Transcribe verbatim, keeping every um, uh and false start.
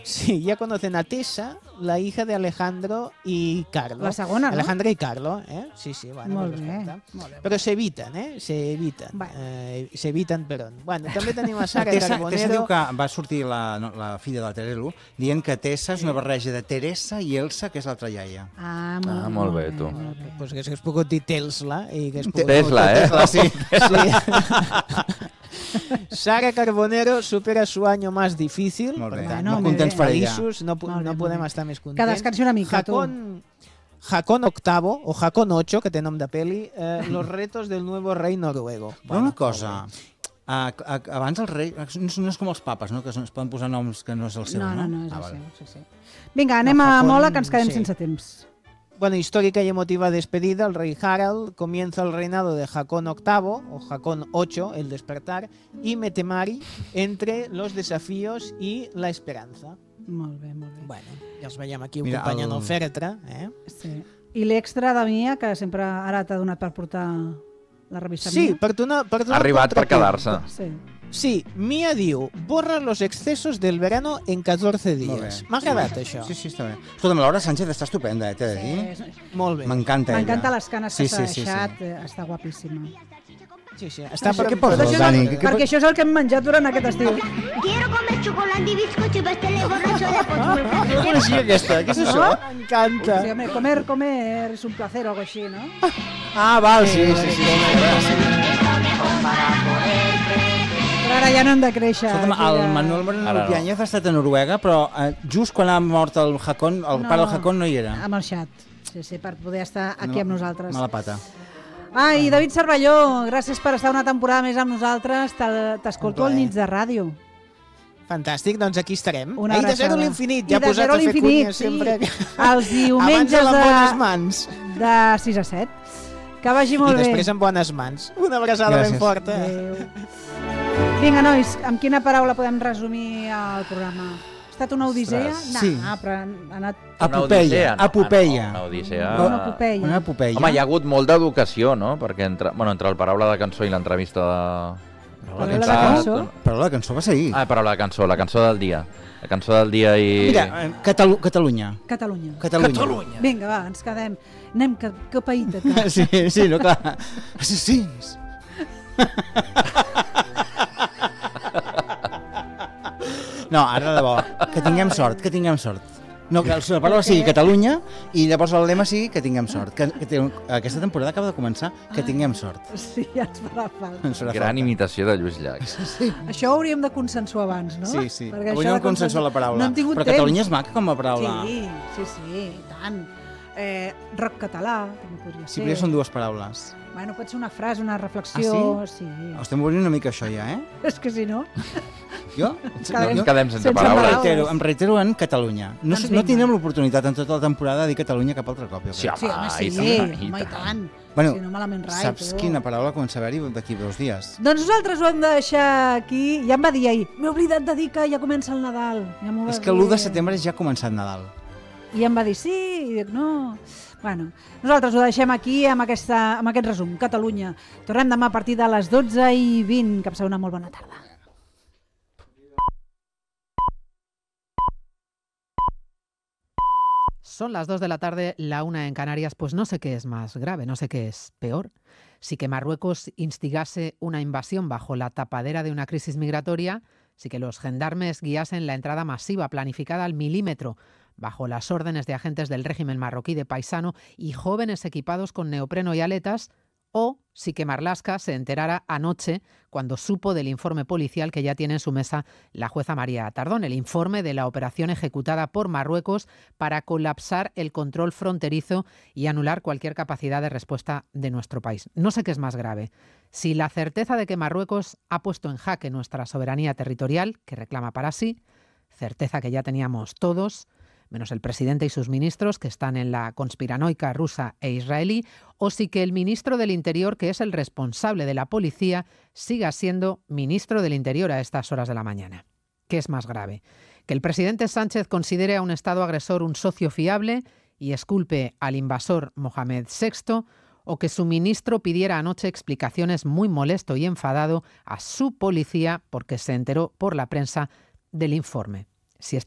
Sí, ya conocen a Tessa, la hija de Alejandro y Carlo. La segona, no? Alejandra y Carlo, eh? Sí, sí, bueno. Molt pues bé, perfecte. molt bé. Però s'eviten, eh? S'eviten. Bueno. Eh, s'eviten per on. Bueno, també tenim a Sara Tessa, Carbonero. Tessa diu que va sortir la, no, la filla de la Terelu dient que Tessa és una barreja de Teresa i Elsa, que és l'altra iaia. Ah, molt, Ah, molt bé, tu. molt bé. Pues que hagués pogut dir Tesla i que hagués pogut... Tesla, eh? Tesla, sí. Sí. Sara Carbonero supera su año más difícil. Molt bé, per tant, no, molt contents per ella. feliços, no, pu- Molt bé, no molt podem bé. estar més contents. Que descansi una mica, tu. Jacón, Jacón octavo, o Jacón ocho, que té nom de peli, eh, los retos del nuevo rey noruego. Però una cosa, a, a, abans el rei, no és, no és com els papes, no? Que es poden posar noms que no és el seu, No, no? no, no, és Ah, el vale. seu. Sí, sí. Vinga, anem No, a Jacón, Mola, que ens quedem sí. sense temps. Bueno, histórica y emotiva despedida, el rey Harald comienza el reinado de Jacón octavo, o Jacón ocho, el despertar, y Metemari entre los desafíos y la esperanza. Molt bé, molt bé. Bueno, ja els veiem aquí Mira, acompanyant el- el fèretre. Eh? Sí. I l'extra de Mia, que sempre ara t'ha donat per portar la revista Sí, Mia. per donar, per Ha donar arribat per contrapunt. quedar-se. Sí. Sí, Mia diu, borra los excesos del verano en catorze Molt dies. bé. M'ha agradat això. Sí, sí, està bé. Escolta'm, Laura Sánchez està estupenda, eh, t'he de dir. Sí, sí. Molt bé. M'encanta ella. M'encanta les canes que Sí, s'ha sí, sí, deixat, sí. eh, està guapíssima. Sí, sí. Està Això per, què posa, Tot això és Dani? el, Què- què perquè això és el que hem menjat durant aquest estiu. Quiero comer chocolate y bizcocho y pasteles borracho de postre. No coneixia aquesta, què és això? M'encanta. Sí, home, comer, comer és un placer o algo així, no? Ah, val, sí, sí, sí. sí, Però ara ja no hem de créixer. Escolta'm, aquí el ja- Manuel Moreno Ara no. Pianyez ha estat a Noruega, però eh, just quan ha mort el Jacón, el No. pare del Jacón no hi era. Amb el xat. Sí, sí, per poder estar aquí No, amb nosaltres. Mala pata. Ai, David Cervelló, gràcies per estar una temporada més amb nosaltres. Te- T'escolto Un al plaer. Nits de Ràdio. Fantàstic, doncs aquí estarem. Una I de zero a abraçada. l'infinit, I ja de posat zero a a fer l'infinit, cunya sí. sempre. Els diumenges Abans amb bones de, mans. de sis a set. Que vagi molt I bé. després amb bones mans. Una abraçada Gràcies. ben forta. Adéu. Vinga, nois, amb quina paraula podem resumir el programa? Ha estat una odissea? Ostres. No, Sí. però ha anat... Una Epopeia, odissea, no? epopeia. Ah, no, una odissea. Una epopeia. Una epopeia. Home, hi ha hagut molt d'educació, no? Perquè entre, bueno, entre el Paraula de cançó i l'entrevista de... Paraula de Pensat, cançó? no? Però la cançó va seguir. Ah, Paraula de cançó, la cançó del dia. La cançó del dia i... Mira, eh, Catalu Catalunya. Catalunya. Catalunya. Catalunya. Vinga, va, ens quedem. Anem cap, cap a Ítaca. Sí, sí, no, clar. Assassins. No, ara de debò, que tinguem sort, que tinguem sort. No, que la paraula sigui Catalunya i llavors el lema sigui que tinguem sort. Que, que té, aquesta temporada acaba de començar, que tinguem sort. Sí, ja ens farà falta. Ens farà Gran falta. imitació de Lluís Llach. Això ho hauríem de consensuar abans, no? Sí, sí. Perquè Avui això no de hem consensuat la paraula. No hem tingut Però temps. Catalunya és maca com a paraula. Sí, sí, sí, i tant. Eh, rock català, també podria Sí, ser. però ja són dues paraules. Bueno, pot ser una frase, una reflexió... Ah, sí? Estem volent una mica això ja, eh? És que si no... Jo? Quedem- Ens quedem sense sense Em paraules. paraules. reitero, em reitero en Catalunya. No, Doncs no vinga. tindrem l'oportunitat en tota la temporada de dir Catalunya cap altre cop. Jo Sí, crec. Sí, home, Ah, sí, i tant, i home, i tant. tant. Bueno, si no malament rai, saps tu. quina paraula comença a haver-hi d'aquí a dos dies? Doncs nosaltres ho hem de deixar aquí. Ja em va dir ahir, m'he oblidat de dir que ja comença el Nadal. Ja m'ho va És que l'u de dir. setembre ja ha començat Nadal. I em va dir sí, i dic no. Bueno, nosaltres ho deixem aquí amb, aquesta, amb aquest resum. Catalunya. Tornem demà a partir de les dotze i vint. Que passeu una molt bona tarda. Son las dos de la tarde, la una en Canarias, pues no sé qué es más grave, no sé qué es peor. Si que Marruecos instigase una invasión bajo la tapadera de una crisis migratoria, si que los gendarmes guiasen la entrada masiva planificada al milímetro bajo las órdenes de agentes del régimen marroquí de paisano y jóvenes equipados con neopreno y aletas, o si que Marlaska se enterara anoche cuando supo del informe policial que ya tiene en su mesa la jueza María Tardón, el informe de la operación ejecutada por Marruecos para colapsar el control fronterizo y anular cualquier capacidad de respuesta de nuestro país. No sé qué es más grave. Si la certeza de que Marruecos ha puesto en jaque nuestra soberanía territorial, que reclama para sí, certeza que ya teníamos todos, menos el presidente y sus ministros, que están en la conspiranoica rusa e israelí, o si que el ministro del Interior, que es el responsable de la policía, siga siendo ministro del Interior a estas horas de la mañana. ¿Qué es más grave? ¿Que el presidente Sánchez considere a un Estado agresor un socio fiable y exculpe al invasor Mohamed sexto, o que su ministro pidiera anoche explicaciones muy molesto y enfadado a su policía porque se enteró por la prensa del informe? Si